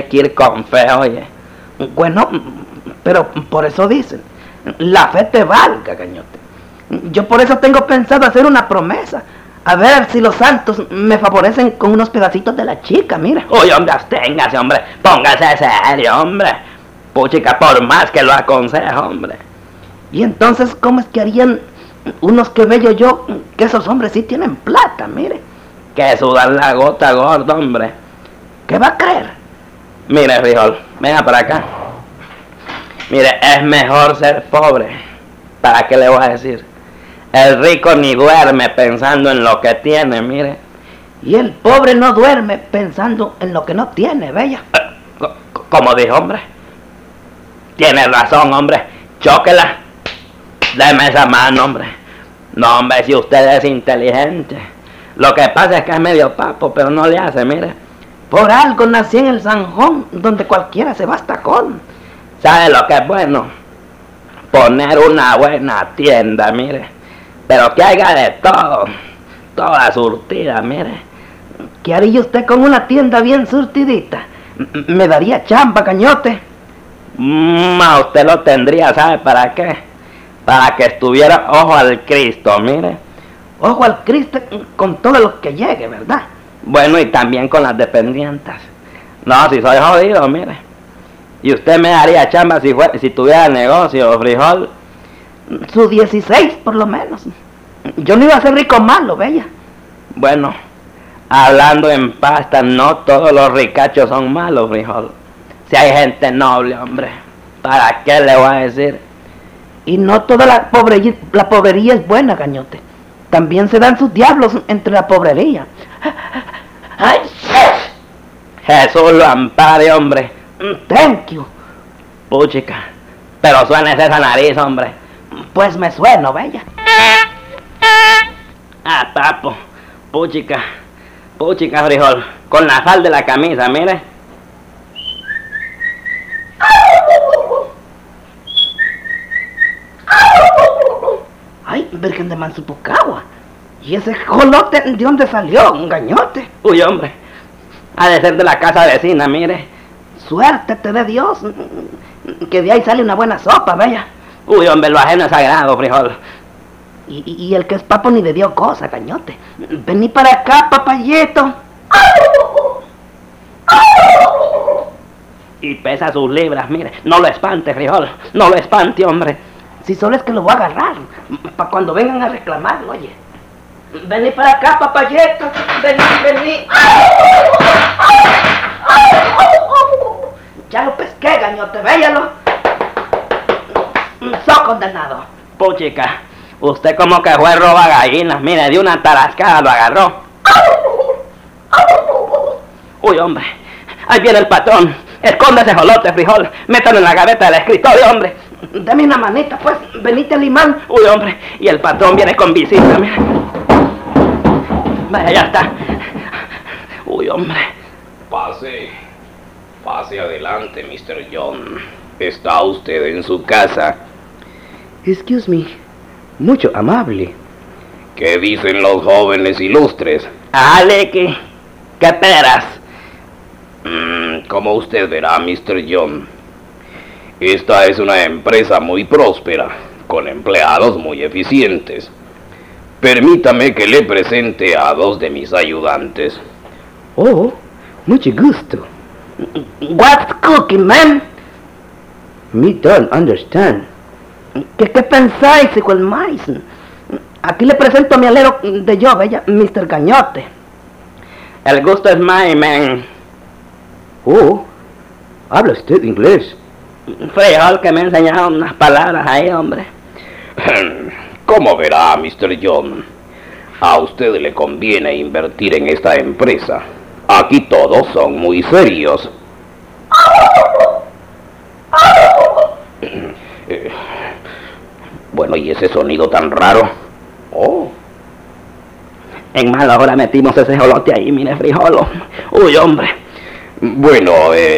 que ir con fe, oye. Bueno, pero por eso dicen, la fe te valga, Cañote. Yo por eso tengo pensado hacer una promesa. A ver si los santos me favorecen con unos pedacitos de la chica, mira. Oye, hombre, absténgase, hombre. Póngase serio, hombre. Puchica, por más que lo aconsejo, hombre. Y entonces, ¿cómo es que harían unos que veo yo que esos hombres sí tienen plata, mire? Que sudan la gota gorda, hombre. ¿Qué va a creer? Mire, frijol, venga para acá. Mire, es mejor ser pobre. ¿Para qué le voy a decir? El rico ni duerme pensando en lo que tiene, mire. Y el pobre no duerme pensando en lo que no tiene, bella. Como dijo, hombre. Tiene razón, hombre. Chóquela. Deme esa mano, hombre. No, hombre, si usted es inteligente. Lo que pasa es que es medio papo, pero no le hace, mire. Por algo nací en el Sanjón, donde cualquiera se basta con. ¿Sabe lo que es bueno? Poner una buena tienda, mire. Pero que haya de todo. Toda surtida, mire. ¿Qué haría usted con una tienda bien surtidita? Me daría chamba, Cañote. Usted lo tendría, ¿sabe para qué? Para que estuviera ojo al Cristo, mire. Ojo al Cristo con todo lo que llegue, ¿verdad? Bueno, y también con las dependientas. No, si soy jodido, mire. Y usted me daría chamba si tuviera negocio, frijol. Su 16, por lo menos. Yo no iba a ser rico malo, bella. Bueno, hablando en pasta, no todos los ricachos son malos, frijol. Si hay gente noble, hombre, ¿para qué le voy a decir? Y no toda la pobrería es buena, Cañote. También se dan sus diablos entre la pobrería. ¡Ay! Jesús lo ampare, hombre. Thank you. Puchica, pero suena esa nariz, hombre. Pues me sueno, bella. Ah, papo. Puchica, frijol. Con la falda de la camisa, mire. Ay, Virgen de Mansupucagua. ¿Y ese jolote de dónde salió? ¿Un Cañote? Uy, hombre. Ha de ser de la casa vecina, mire. Suerte te dé Dios. Que de ahí sale una buena sopa, bella. Uy, hombre, lo ajeno es sagrado, frijol. Y el que es papo ni le dio cosa, Cañote. Vení para acá, papayito. Y pesa sus libras, mire. No lo espante, frijol. No lo espante, hombre. Si solo es que lo voy a agarrar. Para cuando vengan a reclamarlo, oye. Vení para acá, papayito. Vení. Ya lo pesqué, Cañote, véalo. ¡So condenado! Puchica, usted como que fue roba gallinas. Mire, de una tarascada lo agarró. Uy, hombre, ahí viene el patrón. Esconde ese jolote, frijol. Métalo en la gaveta del escritorio, hombre. Dame una manita, pues. Venite al imán. Uy, hombre, y el patrón viene con visita, mire. Vaya, ya está. Uy, hombre. Pase adelante, Mr. John. ¿Está usted en su casa? Excuse me. Mucho amable. ¿Qué dicen los jóvenes ilustres? Aleque, ¿qué peras? Como usted verá, Mr. John, esta es una empresa muy próspera, con empleados muy eficientes. Permítame que le presente a dos de mis ayudantes. Oh, mucho gusto. What's cooking, man? Me don't understand. ¿Qué pensáis, hijo del maíz? Aquí le presento a mi alero de yo, bella, Mr. Cañote. El gusto es mine, man. Oh, ¿habla usted inglés? Frijol, que me ha enseñado unas palabras ahí, hombre. Como verá, Mr. John, a usted le conviene invertir en esta empresa. Aquí todos son muy serios. Bueno, ¿y ese sonido tan raro? Oh. En mala hora metimos ese jolote ahí, mire, frijolo. Uy, hombre. Bueno,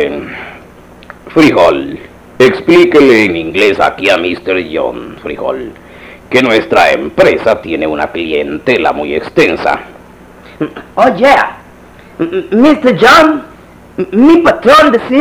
Frijol, explíquele en inglés aquí a Mr. John, Frijol, que nuestra empresa tiene una clientela muy extensa. Oh, yeah. Mr. John, mi patrón decía